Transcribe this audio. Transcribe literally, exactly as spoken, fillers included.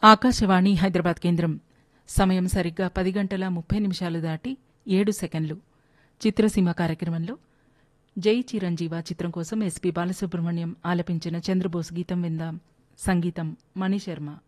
ఆకాశవాణి హైదరాబాద్ కేంద్రం. సమయం సరిగ్గా పది గంటల ముప్పై నిమిషాలు దాటి ఏడు సెకండ్లు. చిత్రసీమ కార్యక్రమంలో జై చిరంజీవ చిత్రం కోసం ఎస్పి బాలసుబ్రహ్మణ్యం ఆలపించిన చంద్రబోస్ గీతం విందాం. సంగీతం మణిశర్మ.